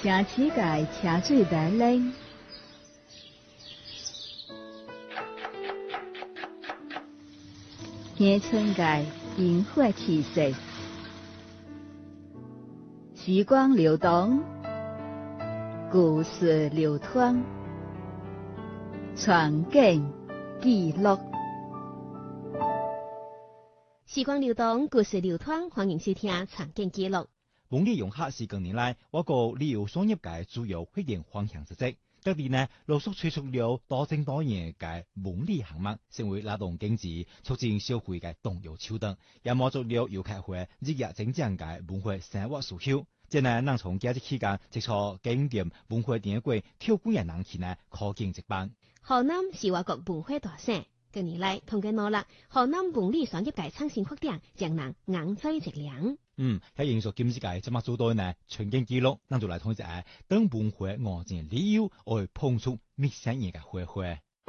城市界车水马龙，乡村界烟火气息，时光流动，故事流淌，传景记录。 时光流动，故事流淌，欢迎收听《场景记录》。 本地游客是近年来我国旅游商业界主要发展方向之一。特别呢，陆续推出了多种多样嘅文旅项目，成为拉动经济、促进消费嘅重要手段，也满足了游客会日益增长嘅文化生活需求。即呢，能从假日期间接触景点文化典故，挑几日人气呢，可见一斑。 河南是我国文化大省，近年来通过努力，河南文旅商业界创新发展，让人眼花直亮。 喺延续今次界这么做到呢，全景记录，咱就来睇一下等文化外展旅游，来碰触陌生人嘅花花。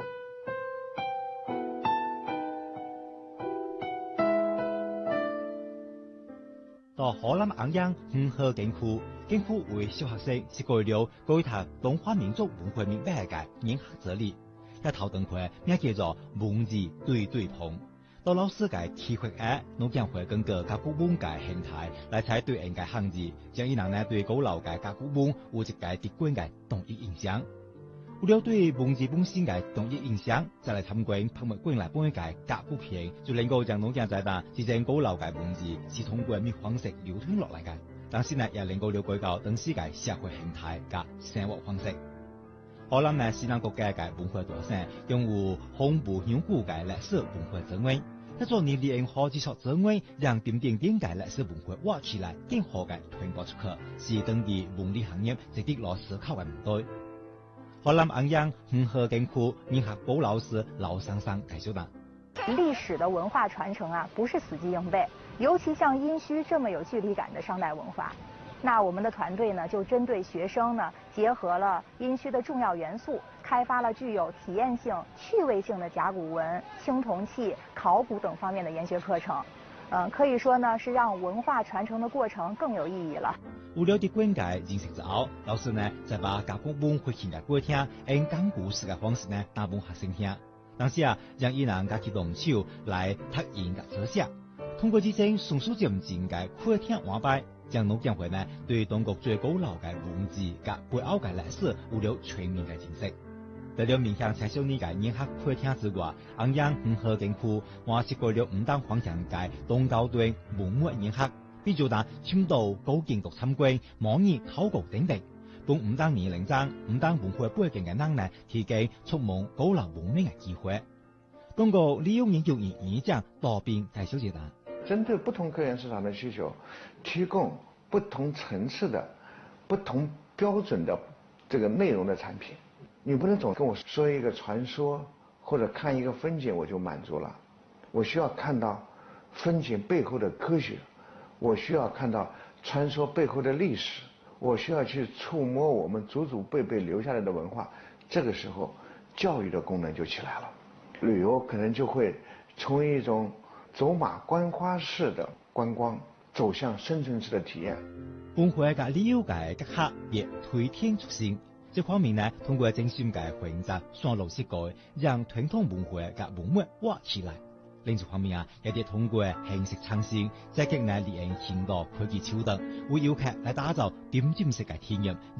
到河南安阳黄河景区为小学生设计了改读中华民族文化面貌嘅研学哲理，一头堂课名叫做文字对对碰。到老师嘅提携下，侬将会根据甲古文嘅形态来猜对应嘅汉字，将伊人呢对古老嘅甲古文有一个直观嘅同一印象。为了对文字本身嘅同一印象，再来参观博物馆内本嘅甲骨片，就能够将侬将在那真正古老嘅文字是通过咩方式流传落来嘅，但是呢也能够了解到当时嘅社会形态甲生活方式。河南呢是咱国家嘅文化大省，拥有丰富悠久嘅历史文化资源。一座年联合这些资源，让点点点嘅历史文化挖起来，更好嘅传播出去，是当地文旅行业值得来思考嘅问题。河南安阳黄河景区研学部老师老桑桑介绍道： 历史的文化传承啊，不是死记硬背，尤其像殷墟这么有距离感的商代文化。那我们的团队呢，就针对学生呢，结合了殷墟的重要元素，开发了具有体验性、趣味性的甲骨文、青铜器、考古等方面的研学课程。可以说呢，是让文化传承的过程更有意义了。 为了啲观界认识之后，老师呢再把甲骨文会讲给听，用讲故事嘅方式呢打本学生听。当时啊，让伊人家己动手来读音甲书写，通过这种顺序渐进嘅课听安排。将侬将会呢对中国最古老嘅文字甲背后嘅历史有了全面嘅认识。除了面向青少年嘅研学课听之外，安阳黄河景区还设计了5档方向嘅中高端文物研学，比如打深度高建筑参观、模拟考古等等。帮5档年龄层、5档文化背景嘅人呢，提供触摸古老文明嘅机会。通过利用研究员演讲多边介绍一下。 针对不同科研市场的需求，提供不同层次的、不同标准的这个内容的产品。你不能总跟我说一个传说或者看一个风景我就满足了，我需要看到风景背后的科学，我需要看到传说背后的历史，我需要去触摸我们祖祖辈辈留下来的文化。这个时候，教育的功能就起来了，旅游可能就会从一种走马观花式的观光，走向深层次的体验。 文化嘅旅游界各客也推天出新，这方面呢，通过精心嘅选择线路设计，让传统文化嘅文物挖起来。另一方面啊，也得通过形式创新，积极呢利用现代科技手段，为游客来打造点睛式嘅体验。